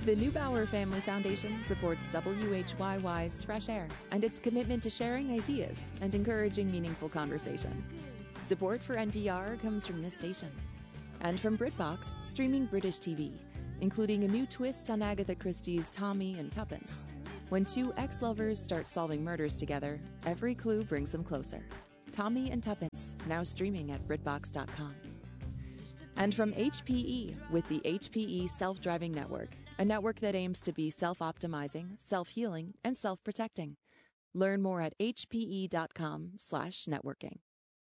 The Neubauer Family Foundation supports WHYY's Fresh Air and its commitment to sharing ideas and encouraging meaningful conversation. Support for NPR comes from this station and from BritBox, streaming British TV, including a new twist on Agatha Christie's Tommy and Tuppence. When two ex-lovers start solving murders together, every clue brings them closer. Tommy and Tuppence, now streaming at BritBox.com. And from HPE with the HPE Self-Driving Network, a network that aims to be self-optimizing, self-healing, and self-protecting. Learn more at hpe.com/networking.